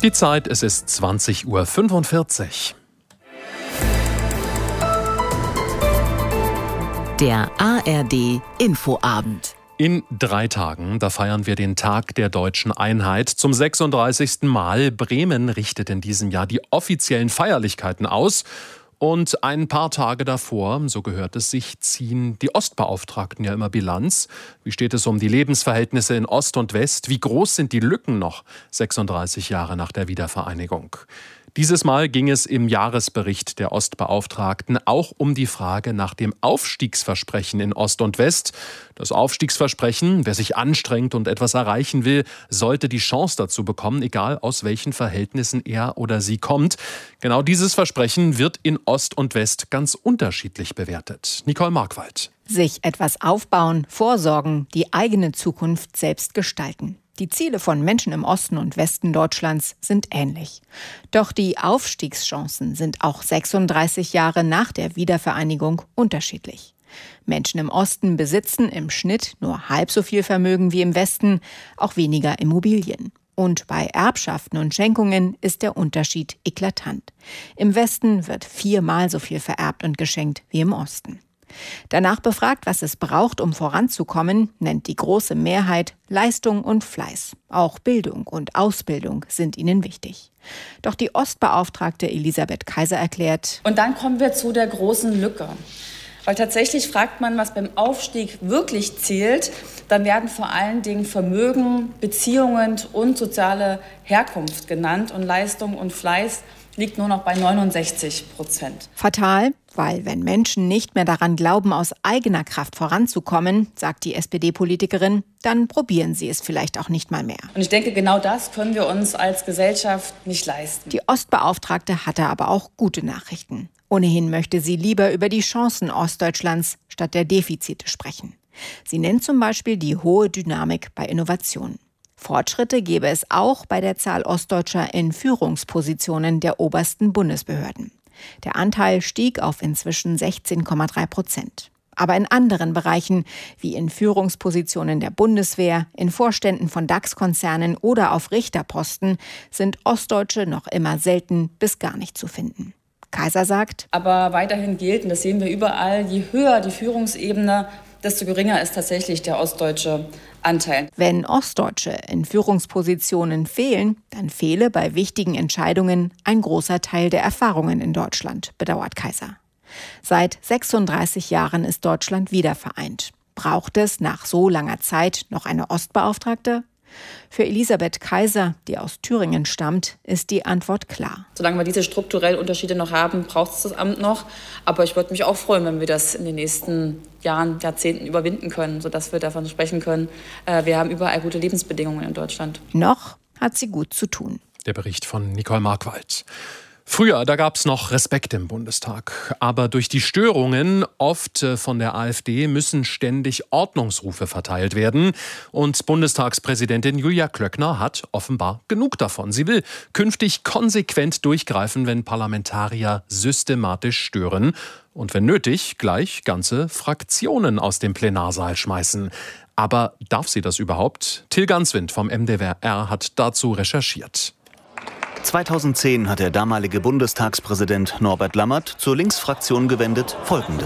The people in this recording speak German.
Die Zeit, es ist 20:45 Uhr. Der ARD Infoabend. In 3 Tagen, da feiern wir den Tag der deutschen Einheit. Zum 36. Mal. Bremen richtet in diesem Jahr die offiziellen Feierlichkeiten aus. Und ein paar Tage davor, so gehört es sich, ziehen die Ostbeauftragten ja immer Bilanz. Wie steht es um die Lebensverhältnisse in Ost und West? Wie groß sind die Lücken noch 36 Jahre nach der Wiedervereinigung? Dieses Mal ging es im Jahresbericht der Ostbeauftragten auch um die Frage nach dem Aufstiegsversprechen in Ost und West. Das Aufstiegsversprechen, wer sich anstrengt und etwas erreichen will, sollte die Chance dazu bekommen, egal aus welchen Verhältnissen er oder sie kommt. Genau dieses Versprechen wird in Ost und West ganz unterschiedlich bewertet. Nicole Markwald. Sich etwas aufbauen, vorsorgen, die eigene Zukunft selbst gestalten. Die Ziele von Menschen im Osten und Westen Deutschlands sind ähnlich. Doch die Aufstiegschancen sind auch 36 Jahre nach der Wiedervereinigung unterschiedlich. Menschen im Osten besitzen im Schnitt nur halb so viel Vermögen wie im Westen, auch weniger Immobilien. Und bei Erbschaften und Schenkungen ist der Unterschied eklatant. Im Westen wird 4-mal so viel vererbt und geschenkt wie im Osten. Danach befragt, was es braucht, um voranzukommen, nennt die große Mehrheit Leistung und Fleiß. Auch Bildung und Ausbildung sind ihnen wichtig. Doch die Ostbeauftragte Elisabeth Kaiser erklärt: Und dann kommen wir zu der großen Lücke. Weil tatsächlich fragt man, was beim Aufstieg wirklich zählt, dann werden vor allen Dingen Vermögen, Beziehungen und soziale Herkunft genannt. Und Leistung und Fleiß liegt nur noch bei 69%. Fatal, weil wenn Menschen nicht mehr daran glauben, aus eigener Kraft voranzukommen, sagt die SPD-Politikerin, dann probieren sie es vielleicht auch nicht mal mehr. Und ich denke, genau das können wir uns als Gesellschaft nicht leisten. Die Ostbeauftragte hatte aber auch gute Nachrichten. Ohnehin möchte sie lieber über die Chancen Ostdeutschlands statt der Defizite sprechen. Sie nennt zum Beispiel die hohe Dynamik bei Innovationen. Fortschritte gäbe es auch bei der Zahl Ostdeutscher in Führungspositionen der obersten Bundesbehörden. Der Anteil stieg auf inzwischen 16,3%. Aber in anderen Bereichen, wie in Führungspositionen der Bundeswehr, in Vorständen von DAX-Konzernen oder auf Richterposten, sind Ostdeutsche noch immer selten bis gar nicht zu finden. Kaiser sagt: Aber weiterhin gilt, und das sehen wir überall, je höher die Führungsebene, desto geringer ist tatsächlich der ostdeutsche Anteil. Wenn Ostdeutsche in Führungspositionen fehlen, dann fehle bei wichtigen Entscheidungen ein großer Teil der Erfahrungen in Deutschland, bedauert Kaiser. Seit 36 Jahren ist Deutschland wiedervereint. Braucht es nach so langer Zeit noch eine Ostbeauftragte? Für Elisabeth Kaiser, die aus Thüringen stammt, ist die Antwort klar. Solange wir diese strukturellen Unterschiede noch haben, braucht es das Amt noch. Aber ich würde mich auch freuen, wenn wir das in den nächsten Jahren, Jahrzehnten überwinden können, sodass wir davon sprechen können, wir haben überall gute Lebensbedingungen in Deutschland. Noch hat sie gut zu tun. Der Bericht von Nicole Markwald. Früher, da gab es noch Respekt im Bundestag. Aber durch die Störungen, oft von der AfD, müssen ständig Ordnungsrufe verteilt werden. Und Bundestagspräsidentin Julia Klöckner hat offenbar genug davon. Sie will künftig konsequent durchgreifen, wenn Parlamentarier systematisch stören. Und wenn nötig, gleich ganze Fraktionen aus dem Plenarsaal schmeißen. Aber darf sie das überhaupt? Till Ganswind vom MDR hat dazu recherchiert. 2010 hat der damalige Bundestagspräsident Norbert Lammert zur Linksfraktion gewendet Folgendes